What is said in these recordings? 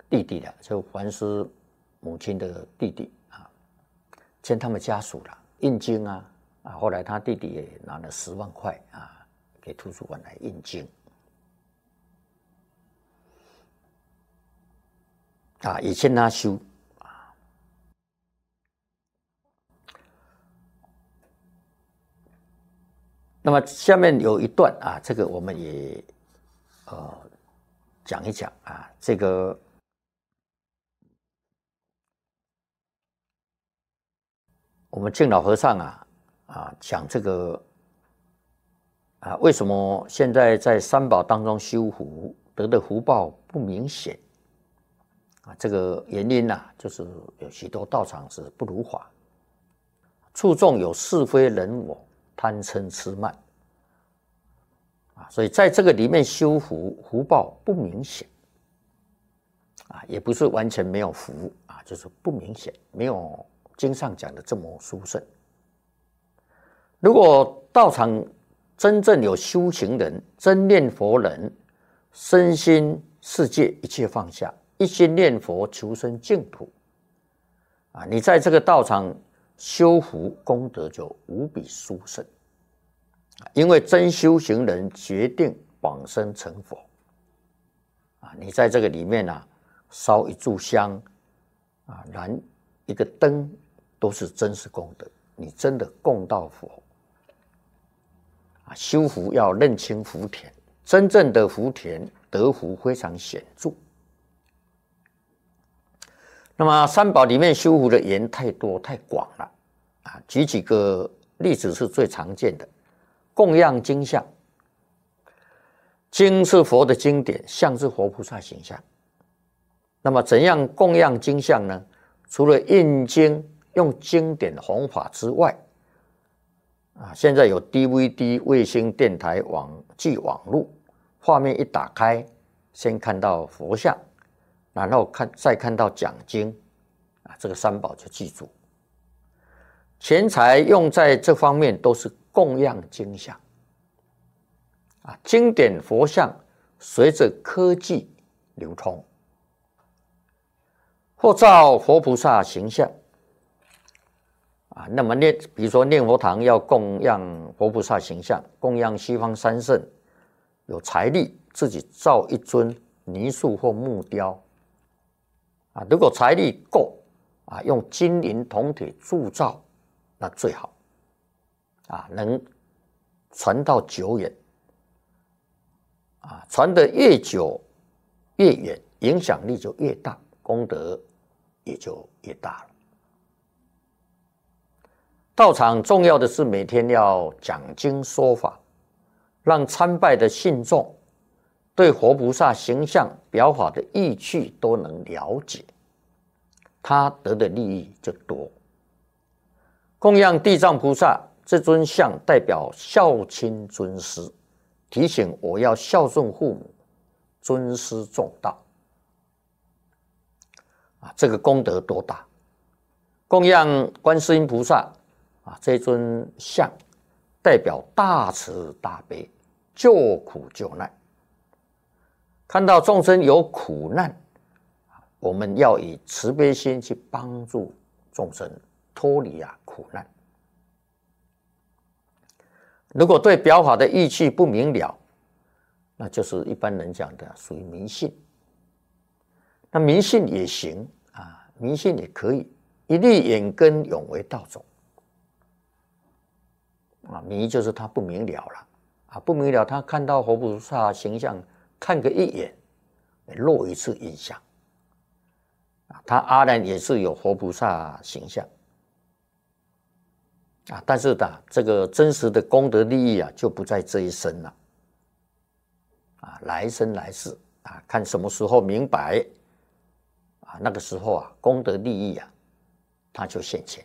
弟弟了，就梵师母亲的弟弟啊，欠他们家属了印经啊，后来他弟弟也拿了10万块啊，给图书馆来印经啊，也欠他修啊。那么下面有一段啊，这个我们也讲一讲啊，这个我们净老和尚讲这个为什么现在在三宝当中修福得的福报不明显这个原因就是有许多道场是不如法，注重有是非人我，贪嗔痴慢所以在这个里面修福报不明显也不是完全没有福就是不明显，没有经上讲的这么殊胜。如果道场真正有修行人，真念佛人，身心世界一切放下，一心念佛求生净土你在这个道场修福功德就无比殊胜，因为真修行人决定往生成佛你在这个里面烧一炷香燃一个灯，都是真实功德，你真的供到佛修福要认清福田，真正的福田得福非常显著。那么三宝里面修福的缘太多太广了举几个例子是最常见的。供养经像，经是佛的经典，像是佛菩萨形象。那么怎样供养经像呢？除了印经用经典弘法之外现在有 DVD 卫星电台网路，画面一打开，先看到佛像，然后再看到讲经这个三宝就记住。钱财用在这方面都是供养经像经典佛像随着科技流通，或造佛菩萨形象那么比如说念佛堂要供养佛菩萨形象，供养西方三圣，有财力自己造一尊泥塑或木雕如果财力够用金银铜铁铸造，那最好能传到久远传得越久越远，影响力就越大，功德也就越大了。道场重要的是每天要讲经说法，让参拜的信众对佛菩萨形象表法的意趣都能了解，他得的利益就多。供养地藏菩萨这尊像代表孝亲尊师，提醒我要孝顺父母，尊师重道这个功德多大。供养观世音菩萨这尊像代表大慈大悲，救苦救难。看到众生有苦难，我们要以慈悲心去帮助众生脱离苦难。如果对表法的意趣不明了，那就是一般人讲的属于迷信。那迷信也行迷信也可以，一粒眼根永为道种迷就是他不明了了不明了，他看到佛菩萨形象看个一眼，落一次印象他阿难也是有佛菩萨形象但是这个真实的功德利益就不在这一生了来生来世看什么时候明白那个时候功德利益他就现前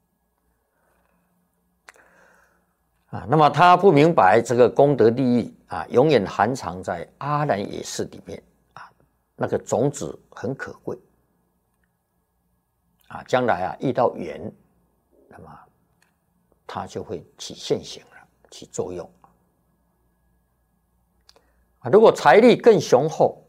那么他不明白这个功德利益永远含藏在阿难耶识里面那个种子很可贵将来遇到缘，那么它就会起现行了，起作用如果财力更雄厚